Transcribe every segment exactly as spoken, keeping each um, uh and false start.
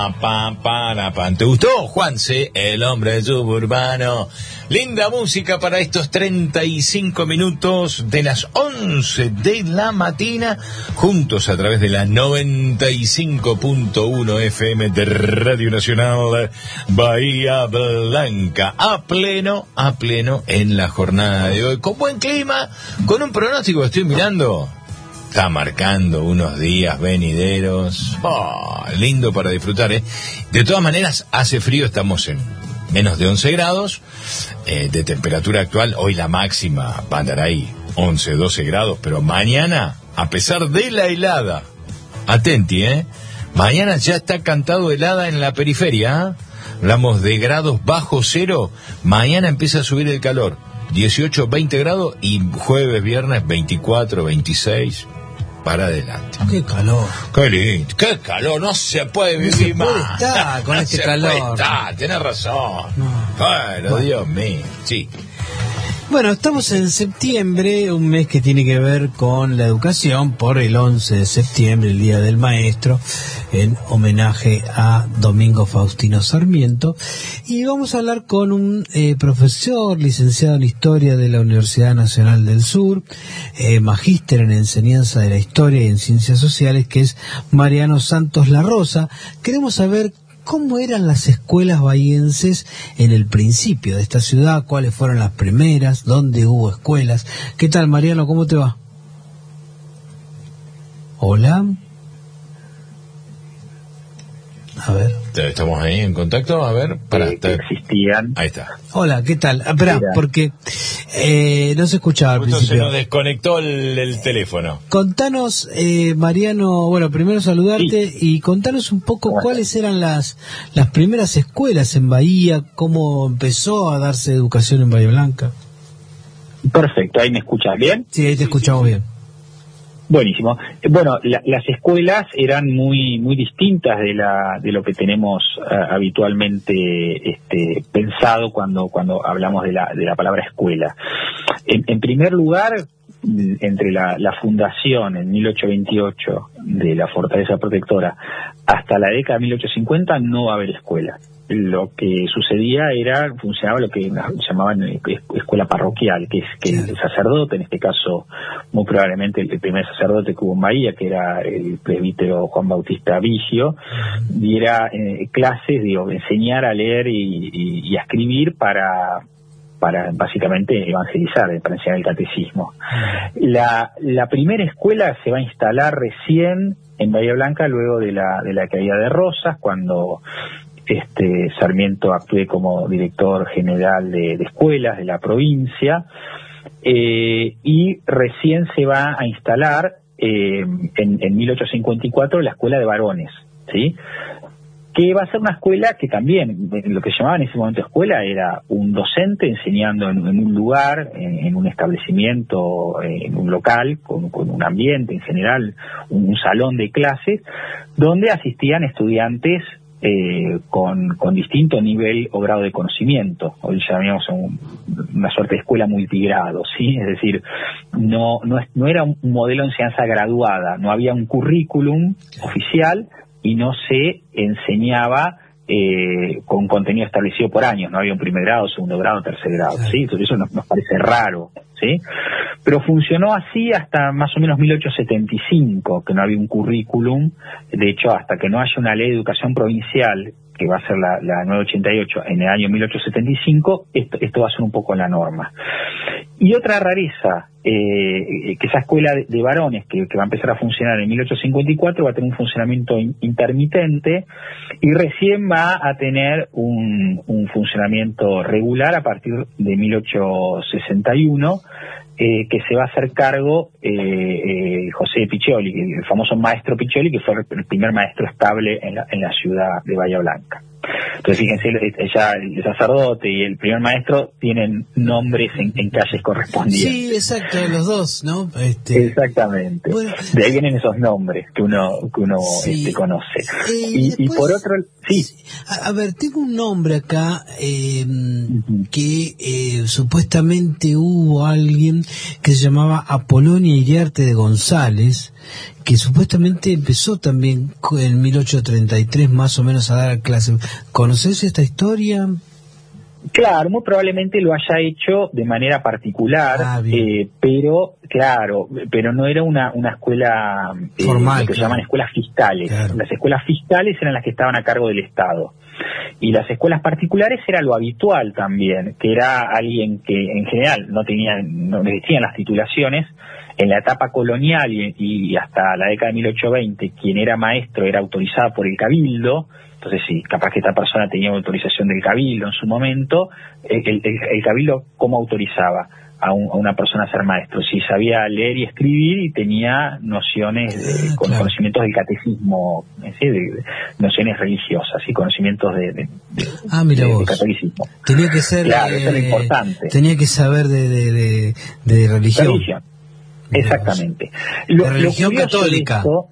Pam, pam, pam. ¿Te gustó, Juanse, el hombre suburbano? Linda música para estos treinta y cinco minutos de las once de la mañana, juntos a través de la noventa y cinco punto uno F M de Radio Nacional Bahía Blanca, a pleno, a pleno en la jornada de hoy, con buen clima, con un pronóstico que estoy mirando. Está marcando unos días venideros. Oh, lindo para disfrutar, ¿eh? De todas maneras, hace frío, estamos en menos de once grados eh, de temperatura actual. Hoy la máxima va a andar ahí, once, doce grados, pero mañana, a pesar de la helada, atenti, ¿eh? Mañana ya está cantado helada en la periferia, ¿eh? Hablamos de grados bajo cero. Mañana empieza a subir el calor, dieciocho, veinte grados, y jueves, viernes, veinticuatro, veintiséis. Para adelante. Qué calor. Qué lindo, qué calor, no se puede vivir no se más. Puede estar con no este se calor. Puede estar, tenés razón. No. Bueno, Bueno, Dios mío, sí. Bueno, estamos en septiembre, un mes que tiene que ver con la educación, por el once de septiembre, el Día del Maestro, en homenaje a Domingo Faustino Sarmiento. Y vamos a hablar con un eh, profesor, licenciado en Historia de la Universidad Nacional del Sur, eh, magíster en Enseñanza de la Historia y en Ciencias Sociales, que es Mariano Santos La Rosa. Queremos saber ¿cómo eran las escuelas bahienses en el principio de esta ciudad? ¿Cuáles fueron las primeras? ¿Dónde hubo escuelas? ¿Qué tal, Mariano? ¿Cómo te va? Hola. A ver. ¿Estamos ahí en contacto? A ver, para eh, que existían. Ahí está. Hola, ¿qué tal? Ah, espera, porque eh, no se escuchaba al Justo principio. se nos desconectó el, el teléfono. Contanos, eh, Mariano, bueno, primero saludarte Sí. y contanos un poco Bueno. cuáles eran las las primeras escuelas en Bahía, cómo empezó a darse educación en Bahía Blanca. Perfecto, ¿ahí me escuchas bien? Sí, ahí te escuchamos bien. Buenísimo. Eh, Bueno, la, las escuelas eran muy muy distintas de la de lo que tenemos uh, habitualmente este, pensado cuando cuando hablamos de la de la palabra escuela. En, en primer lugar, entre la, la fundación en mil ochocientos veintiocho de la Fortaleza Protectora hasta la década de mil ochocientos cincuenta no va a haber escuela. Lo que sucedía era, funcionaba lo que llamaban escuela parroquial, que es que el sacerdote, en este caso muy probablemente el primer sacerdote que hubo en Bahía, que era el presbítero Juan Bautista Vigio, diera eh, clases, digo, enseñar a leer y, y, y a escribir para para básicamente evangelizar, para enseñar el catecismo. La, la primera escuela se va a instalar recién en Bahía Blanca luego de la de la caída de Rosas, cuando este Sarmiento actúe como director general de, de escuelas de la provincia, eh, y recién se va a instalar eh, en, en mil ochocientos cincuenta y cuatro la escuela de varones, ¿sí? Que va a ser una escuela que también, lo que llamaban en ese momento escuela, era un docente enseñando en, en un lugar, en, en un establecimiento, en un local, con, con un ambiente en general, un, un salón de clases, donde asistían estudiantes eh, con, con distinto nivel o grado de conocimiento. Hoy llamamos un, una suerte de escuela multigrado, ¿sí? Es decir, no, no, es, no era un modelo de enseñanza graduada, no había un currículum oficial, y no se enseñaba eh, con contenido establecido por años, no había un primer grado, segundo grado, tercer grado, ¿sí? Entonces eso nos, nos parece raro, ¿sí? Pero funcionó así hasta más o menos mil ochocientos setenta y cinco, que no había un currículum. De hecho, hasta que no haya una ley de educación provincial, que va a ser la, la nueve ochenta y ocho en el año mil ochocientos setenta y cinco, esto, esto va a ser un poco la norma. Y otra rareza, eh, que esa escuela de, de varones que, que va a empezar a funcionar en mil ochocientos cincuenta y cuatro va a tener un funcionamiento in, intermitente, y recién va a tener un, un funcionamiento regular a partir de mil ochocientos sesenta y uno, eh, que se va a hacer cargo eh, eh, José Piccioli, el famoso maestro Piccioli, que fue el primer maestro estable en la, en la ciudad de Bahía Blanca. Entonces, fíjense, ya el sacerdote y el primer maestro tienen nombres en, en calles correspondientes. Sí, exacto, los dos, ¿no? Este... Exactamente. Bueno, de ahí vienen esos nombres que uno que uno sí. este, conoce. Eh, y, después, y por otro, sí. A, a ver, tengo un nombre acá eh, uh-huh. que eh, supuestamente hubo alguien que se llamaba Apolonia Iriarte de González, que supuestamente empezó también en mil ochocientos treinta y tres más o menos a dar clases. ¿Conoces esta historia? Claro, muy probablemente lo haya hecho de manera particular, ah, eh, pero claro, pero no era una una escuela eh, formal, lo que claro. se llaman escuelas fiscales. Claro. Las escuelas fiscales eran las que estaban a cargo del Estado. Y las escuelas particulares era lo habitual también, que era alguien que en general no tenía, no existían las titulaciones. En la etapa colonial y, y hasta la década de mil ochocientos veinte, quien era maestro era autorizado por el Cabildo. Entonces, sí, capaz que esta persona tenía autorización del Cabildo en su momento. El, el, el Cabildo, ¿cómo autorizaba a, un, a una persona a ser maestro? Si sabía leer y escribir y tenía nociones, de, con claro. conocimientos del catecismo, ¿sí? de, de nociones religiosas y conocimientos de, de, de, ah, mira de, vos. de catolicismo. Tenía que ser, claro, eh, eso es lo importante. Tenía que saber de, de, de, de religión. religión. Exactamente. Lo, de religión lo católica. Esto,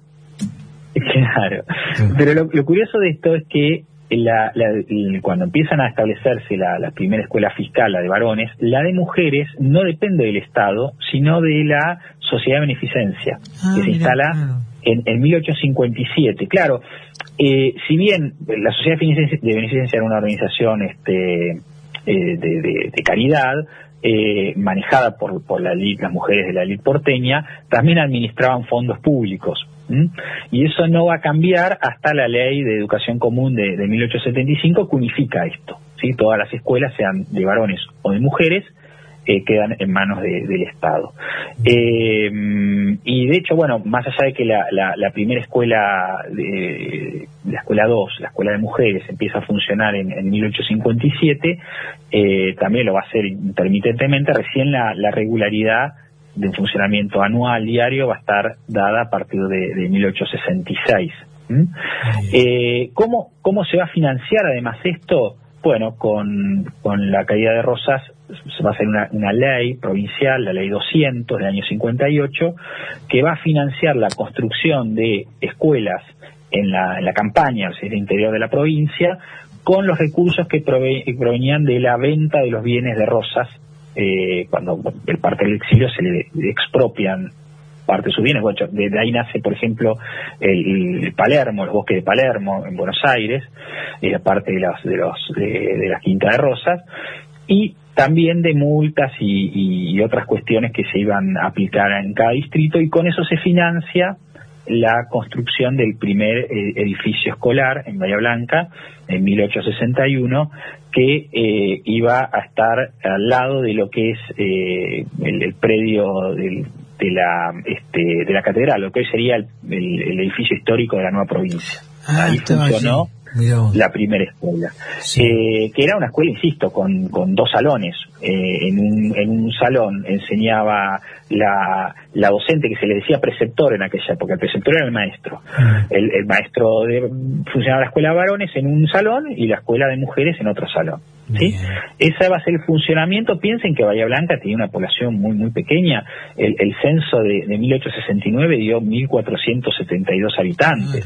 claro. Sí. Pero lo, lo curioso de esto es que la, la, el, cuando empiezan a establecerse la, la primera escuela fiscal, la de varones, la de mujeres no depende del Estado, sino de la Sociedad de Beneficencia, ah, que se mira, instala claro. en, en mil ochocientos cincuenta y siete. Claro, eh, si bien la Sociedad de Beneficencia, de Beneficencia era una organización este, eh, de, de, de caridad, Eh, manejada por, por la elite, las mujeres de la élite porteña, también administraban fondos públicos. ¿Mm? Y eso no va a cambiar hasta la Ley de Educación Común de, de mil ochocientos setenta y cinco, que unifica esto, ¿sí? Todas las escuelas, sean de varones o de mujeres, eh, quedan en manos de, del Estado. Eh, y de hecho, bueno, más allá de que la, la, la primera escuela, de, la escuela dos, la escuela de mujeres, empieza a funcionar en, en mil ochocientos cincuenta y siete, eh, también lo va a hacer intermitentemente, recién la, la regularidad de un funcionamiento anual, diario, va a estar dada a partir de, de mil ochocientos sesenta y seis. ¿Mm? Eh, ¿cómo, ¿Cómo se va a financiar además esto? Bueno, con, con la caída de Rosas se va a hacer una, una ley provincial, la ley doscientos del año cincuenta y ocho, que va a financiar la construcción de escuelas en la, en la campaña, o sea, en el interior de la provincia, con los recursos que, prove, que provenían de la venta de los bienes de Rosas, eh, cuando el parte del exilio se le, le expropian parte de sus bienes. Bueno, de, de ahí nace, por ejemplo, el, el Palermo, el bosque de Palermo en Buenos Aires, y la parte de las de los de, de las Quintas de Rosas, y también de multas y, y, y otras cuestiones que se iban a aplicar en cada distrito, y con eso se financia la construcción del primer eh, edificio escolar en Bahía Blanca en mil ochocientos sesenta y uno, que eh, iba a estar al lado de lo que es eh, el, el predio del de la este de la catedral, lo que hoy sería el, el, el edificio histórico de la nueva provincia. Ah, ahí funcionó la primera escuela, sí. eh, que era una escuela, insisto, con, con dos salones. Eh, en, un, en un salón enseñaba la, la docente, que se le decía preceptor en aquella época. El preceptor era el maestro. Mm. El, el maestro de, funcionaba la escuela de varones en un salón y la escuela de mujeres en otro salón. ¿Sí? Ese va a ser el funcionamiento. Piensen que Bahía Blanca tenía una población muy muy pequeña. El, el censo de, de mil ochocientos sesenta y nueve dio mil cuatrocientos setenta y dos habitantes.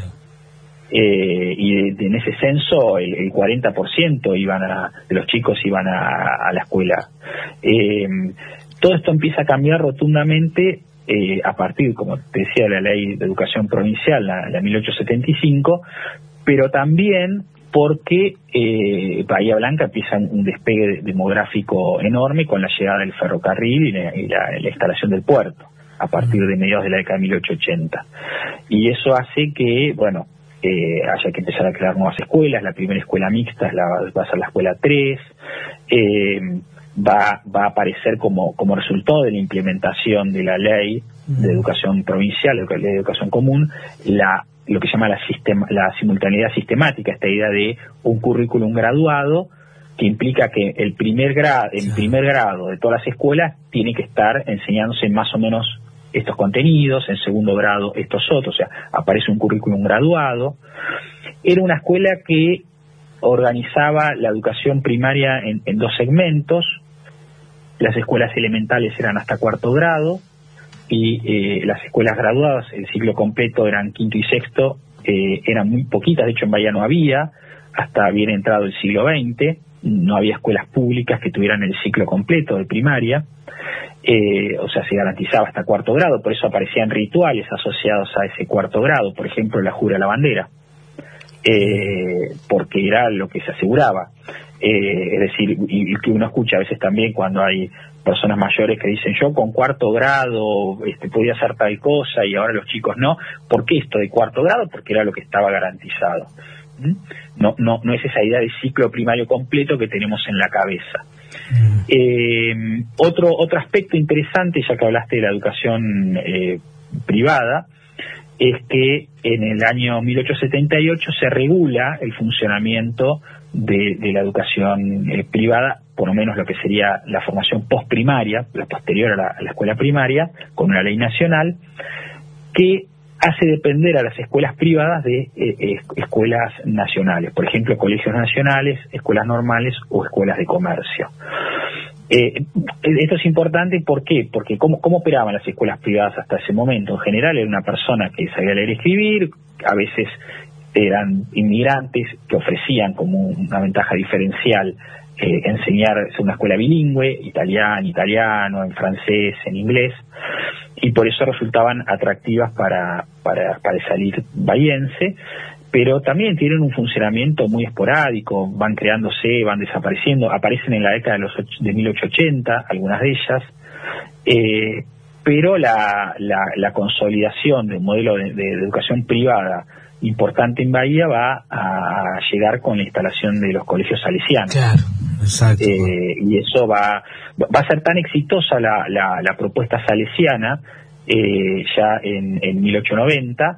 Eh, y de, de, en ese censo el, el cuarenta por ciento iban a, de los chicos iban a, a la escuela. Eh, todo esto empieza a cambiar rotundamente eh, a partir, como te decía, de la Ley de Educación Provincial, la, la mil ochocientos setenta y cinco, pero también porque eh, Bahía Blanca empieza un despegue demográfico enorme con la llegada del ferrocarril y la, y la, la instalación del puerto a partir de mediados de la década de mil ochocientos ochenta. Y eso hace que, bueno, eh, haya que empezar a crear nuevas escuelas. La primera escuela mixta es la, va a ser la escuela tres, eh, va, va a aparecer como, como resultado de la implementación de la ley de educación provincial, de la ley de educación común, la lo que se llama la, sistema, la simultaneidad sistemática, esta idea de un currículum graduado, que implica que el primer grado, el primer grado de todas las escuelas tiene que estar enseñándose más o menos estos contenidos, en segundo grado estos otros, o sea, aparece un currículum graduado. Era una escuela que organizaba la educación primaria en, en dos segmentos. Las escuelas elementales eran hasta cuarto grado, y eh, las escuelas graduadas, el ciclo completo eran quinto y sexto, eh, eran muy poquitas. De hecho en Bahía no había, hasta bien entrado el siglo veinte, no había escuelas públicas que tuvieran el ciclo completo de primaria. eh, o sea, se garantizaba hasta cuarto grado, por eso aparecían rituales asociados a ese cuarto grado, por ejemplo, la jura a la bandera, eh, porque era lo que se aseguraba. Eh, es decir, y, y que uno escucha a veces también cuando hay personas mayores que dicen, yo con cuarto grado este, podía hacer tal cosa y ahora los chicos no. ¿Por qué esto de cuarto grado? Porque era lo que estaba garantizado. ¿Mm? No, no, no es esa idea de ciclo primario completo que tenemos en la cabeza. Mm. Eh, otro, otro aspecto interesante, ya que hablaste de la educación eh, privada, es que en el año mil ochocientos setenta y ocho se regula el funcionamiento de, de la educación eh, privada, por lo menos lo que sería la formación postprimaria, la posterior a la, a la escuela primaria, con una ley nacional que hace depender a las escuelas privadas de eh, escuelas nacionales, por ejemplo, colegios nacionales, escuelas normales o escuelas de comercio. Eh, esto es importante, ¿por qué? Porque ¿cómo, cómo operaban las escuelas privadas hasta ese momento? En general era una persona que sabía leer y escribir, a veces eran inmigrantes que ofrecían como una ventaja diferencial eh, enseñar en una escuela bilingüe, italiano, italiano, en francés, en inglés, y por eso resultaban atractivas para, para, para el salir bahiense, pero también tienen un funcionamiento muy esporádico, van creándose, van desapareciendo, aparecen en la década de, los, de mil ochocientos ochenta, algunas de ellas, eh, pero la, la, la consolidación de un modelo de, de educación privada importante en Bahía va a llegar con la instalación de los colegios salesianos. Claro, exacto. Eh, y eso va va a ser tan exitosa la, la, la propuesta salesiana eh, ya en, en mil ochocientos noventa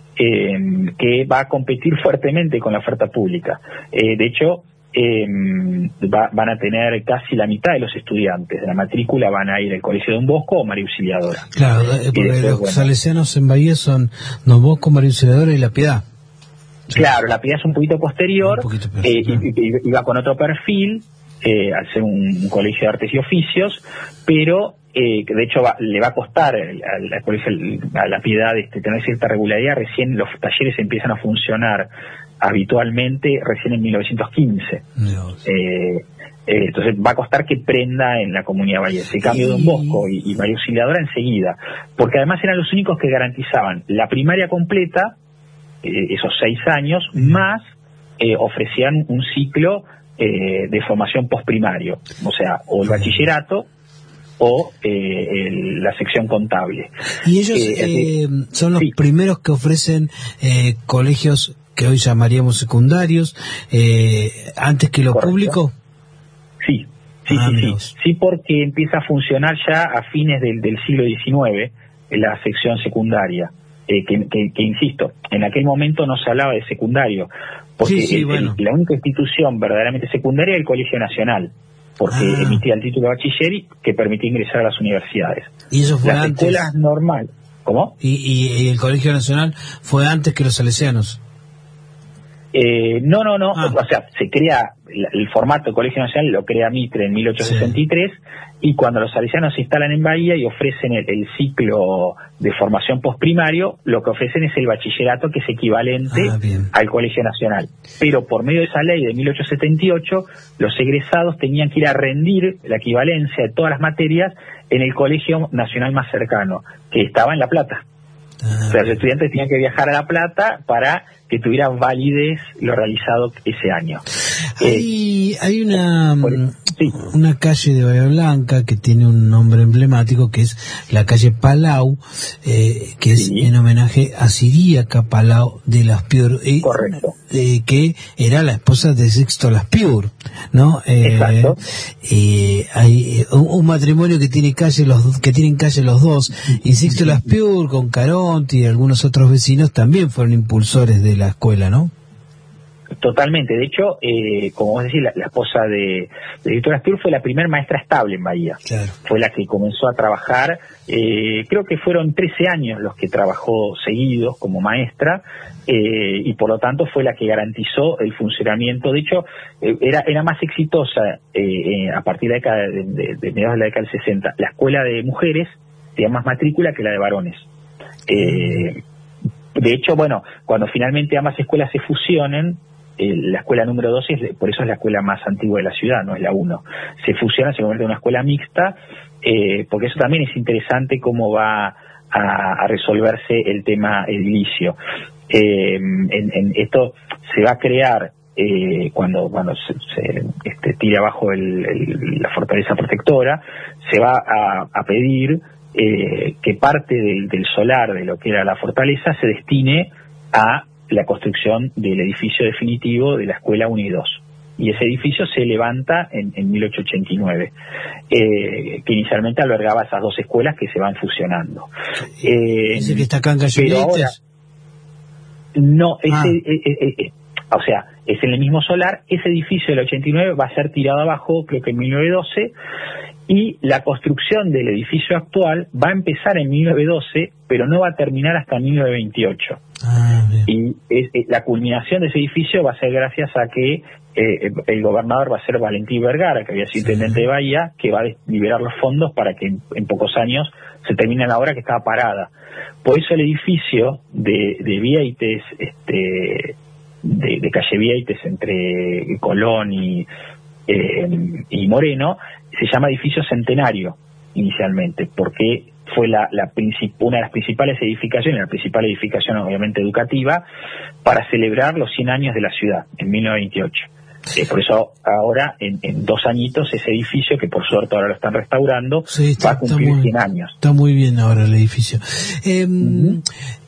eh, que va a competir fuertemente con la oferta pública. Eh, de hecho, eh, va, van a tener casi la mitad de los estudiantes de la matrícula van a ir al Colegio Don Bosco o María Auxiliadora. Claro, porque después, los bueno, salesianos en Bahía son Don Bosco, María Auxiliadora y La Piedad. Claro, La Piedad es un poquito posterior, un poquito eh, y, y, y va con otro perfil, eh, al ser un, un colegio de artes y oficios, pero eh, que de hecho va, le va a costar al, al colegio, a La Piedad, este, tener cierta regularidad. Recién los talleres empiezan a funcionar habitualmente recién en mil novecientos quince. Eh, eh, entonces va a costar que prenda en la comunidad bahiense. En cambio, Don Bosco y, y María Auxiliadora enseguida, porque además eran los únicos que garantizaban la primaria completa, eh, esos seis años, más eh, ofrecían un ciclo eh, de formación postprimario, o sea, o el bachillerato o eh, el, la sección contable. Y ellos eh, eh, son los sí. primeros que ofrecen eh, colegios que hoy llamaríamos secundarios, eh, antes que lo Correcto. Público. Sí, sí, ah, sí, sí, sí, porque empieza a funcionar ya a fines del, del siglo diecinueve en la sección secundaria, eh, que, que, que insisto, en aquel momento no se hablaba de secundario, porque sí, sí, el, bueno. el, la única institución verdaderamente secundaria era el Colegio Nacional, porque ah. emitía el título de bachiller y que permitía ingresar a las universidades. Y eso fue las antes. Escuelas normales. ¿Cómo? Y, y, y el Colegio Nacional fue antes que los salesianos. Eh, no, no, no, ah. o sea, se crea el, el formato de Colegio Nacional, lo crea Mitre en mil ochocientos sesenta y tres, sí. Y cuando los salesianos se instalan en Bahía y ofrecen el, el ciclo de formación postprimario, lo que ofrecen es el bachillerato, que es equivalente ah, al Colegio Nacional. Pero por medio de esa ley de mil ochocientos setenta y ocho, los egresados tenían que ir a rendir la equivalencia de todas las materias en el Colegio Nacional más cercano, que estaba en La Plata. Ah, o sea, los estudiantes tenían que viajar a La Plata para que tuviera validez lo realizado ese año. Hay, eh, hay una, por, sí. una calle de Bahía Blanca que tiene un nombre emblemático, que es la calle Palau, eh, que es sí. en homenaje a Siríaca Palau de Laspiur, eh, Correcto. Eh, que era la esposa de Sixto Laspiur, ¿no? Eh, Exacto. Eh, hay un, un matrimonio que tiene calle los que tienen calle los dos, y Sixto Laspiur con Caronte y algunos otros vecinos también fueron impulsores de la escuela, ¿no? Totalmente. De hecho, eh, como vos decís, la, la esposa de, de Víctor Laspiur fue la primera maestra estable en Bahía. Claro. Fue la que comenzó a trabajar, eh, creo que fueron trece años los que trabajó seguidos como maestra, eh, y por lo tanto fue la que garantizó el funcionamiento. De hecho, eh, era, era más exitosa eh, eh, a partir de, la década de, de, de mediados de la década del sesenta. La escuela de mujeres tenía más matrícula que la de varones. Eh, de hecho, bueno, cuando finalmente ambas escuelas se fusionen, eh, la escuela número dos, es, por eso es la escuela más antigua de la ciudad, no es la uno. Se fusiona, se convierte en una escuela mixta, eh, porque eso también es interesante cómo va a, a resolverse el tema edilicio. Eh, en, en esto se va a crear eh, cuando cuando se, se este, tire abajo el, el, la fortaleza protectora, se va a, a pedir eh, que parte del, del solar de lo que era la fortaleza se destine a la construcción del edificio definitivo de la escuela uno y dos. Y ese edificio se levanta en, en mil ochocientos ochenta y nueve, eh, que inicialmente albergaba esas dos escuelas que se van fusionando. Eh, ¿Ese que está acá en Calle Benítez? No, ese, ah. eh, eh, eh, o sea, es en el mismo solar. Ese edificio del ochenta y nueve va a ser tirado abajo, creo que en mil novecientos doce, y la construcción del edificio actual va a empezar en mil novecientos doce, pero no va a terminar hasta mil novecientos veintiocho. Ah, y es, es, la culminación de ese edificio va a ser gracias a que eh, el gobernador va a ser Valentín Vergara, que había sido sí. intendente de Bahía, que va a liberar los fondos para que en, en pocos años se termine la obra que estaba parada. Por eso el edificio de, de Vieites, este, de, de calle Vieites, entre Colón y, eh, y Moreno, se llama edificio Centenario inicialmente, porque fue la, la princip- una de las principales edificaciones, la principal edificación obviamente educativa, para celebrar los cien años de la ciudad, en mil novecientos veintiocho. Eh, por eso ahora, en, en dos añitos, ese edificio, que por suerte ahora lo están restaurando, sí, está, va a cumplir muy, cien años. Está muy bien ahora el edificio. Eh, uh-huh.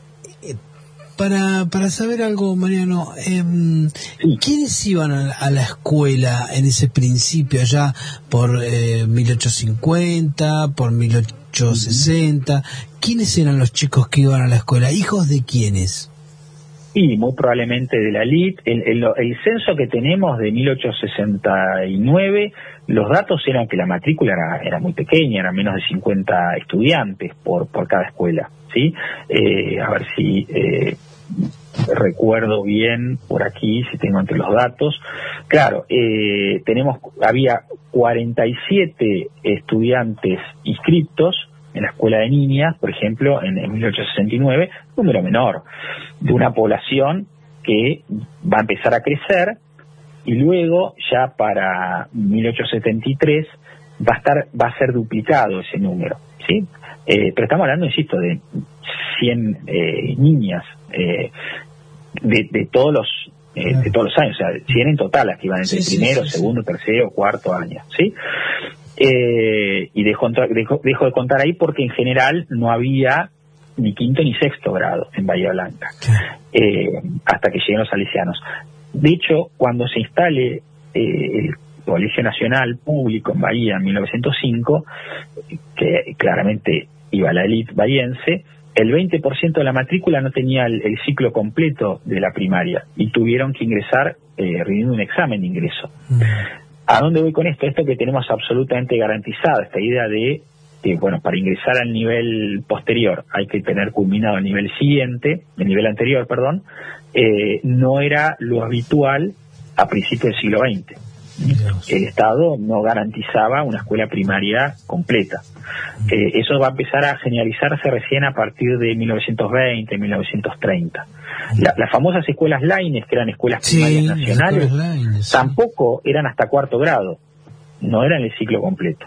Para, para saber algo, Mariano, eh, sí. ¿quiénes iban a, a la escuela en ese principio, allá por eh, mil ochocientos cincuenta, por mil ochocientos sesenta? Uh-huh. ¿Quiénes eran los chicos que iban a la escuela? ¿Hijos de quiénes? Y muy probablemente de la elite. El, el, el censo que tenemos de mil ochocientos sesenta y nueve, los datos eran que la matrícula era, era muy pequeña, eran menos de cincuenta estudiantes por, por cada escuela, ¿sí? Eh, a ver si eh, recuerdo bien por aquí, si tengo entre los datos. Claro, eh, tenemos había cuarenta y siete estudiantes inscriptos en la escuela de niñas, por ejemplo, en, en mil ochocientos sesenta y nueve, número menor, de una población que va a empezar a crecer, y luego ya para mil ochocientos setenta y tres va a estar va a ser duplicado ese número, ¿sí? Eh, pero estamos hablando, insisto, de cien eh, niñas eh, de, de todos los eh, de todos los años, o sea, cien en total, las que iban entre sí, primero, sí, sí, segundo, sí. tercero, cuarto año, ¿sí? Eh, y dejo, dejo, dejo de contar ahí porque en general no había ni quinto ni sexto grado en Bahía Blanca, eh, hasta que lleguen los salesianos. De hecho, cuando se instale eh, el Colegio Nacional Público en Bahía en mil novecientos cinco, que claramente iba a la élite bahiense, el veinte por ciento de la matrícula no tenía el, el ciclo completo de la primaria y tuvieron que ingresar eh, rindiendo un examen de ingreso. Mm. ¿A dónde voy con esto? Esto que tenemos absolutamente garantizado, esta idea de que, bueno, para ingresar al nivel posterior hay que tener culminado el nivel siguiente, el nivel anterior, perdón, eh, no era lo habitual a principios del siglo veinte. Dios. El Estado no garantizaba una escuela primaria completa. Eh, eso va a empezar a generalizarse recién a partir de mil novecientos veinte, mil novecientos treinta. La, las famosas escuelas Laines, que eran escuelas primarias sí, nacionales, Laines, tampoco sí. eran hasta cuarto grado, no eran el ciclo completo.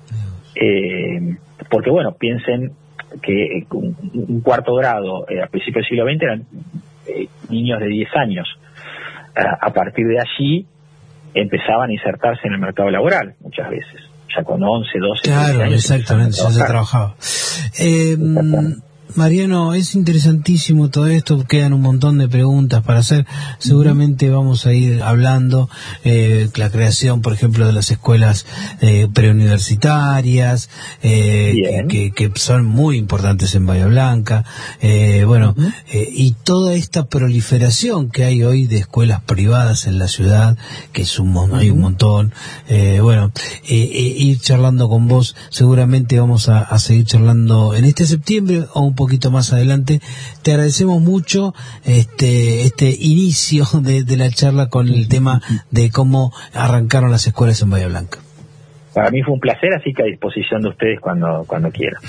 Eh, porque, bueno, piensen que un, un cuarto grado eh, a principios del siglo veinte eran eh, niños de diez años. A, a partir de allí empezaban a insertarse en el mercado laboral muchas veces, ya con once, doce, claro, años. Exactamente, ya se trabajaba. Eh, Mariano, es interesantísimo todo esto, quedan un montón de preguntas para hacer, seguramente vamos a ir hablando, eh, la creación, por ejemplo, de las escuelas eh, preuniversitarias, eh, que, que son muy importantes en Bahía Blanca, eh, bueno, uh-huh. eh, y toda esta proliferación que hay hoy de escuelas privadas en la ciudad, que es un, uh-huh. hay un montón, eh, bueno, eh, eh, ir charlando con vos, seguramente vamos a, a seguir charlando en este septiembre o un poquito más adelante. Te agradecemos mucho este este inicio de, de la charla con el tema de cómo arrancaron las escuelas en Bahía Blanca. Para mí fue un placer, así que a disposición de ustedes cuando cuando quieran.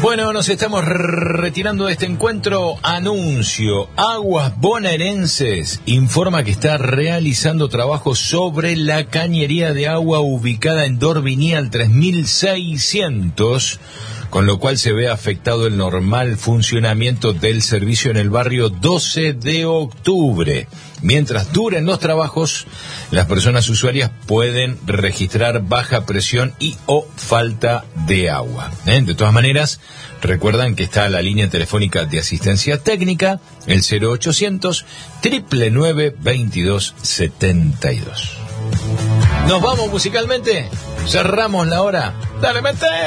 Bueno, nos estamos retirando de este encuentro. Anuncio. Aguas Bonaerenses informa que está realizando trabajos sobre la cañería de agua ubicada en Dorvinial tres mil seiscientos, con lo cual se ve afectado el normal funcionamiento del servicio en el barrio doce de octubre. Mientras duren los trabajos, las personas usuarias pueden registrar baja presión y o falta de agua. ¿Eh? De todas maneras, recuerdan que está la línea telefónica de asistencia técnica, el cero ochocientos, nueve nueve nueve, veintidós setenta y dos. Nos vamos musicalmente, cerramos la hora. ¡Dale, mete!